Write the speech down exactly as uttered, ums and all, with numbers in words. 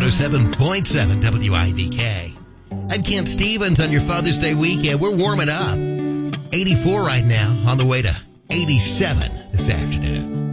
oh seven point seven W I V K. I'm Kent Stevens on your Father's Day weekend. We're warming up. eighty-four right now, on the way to eighty-seven this afternoon.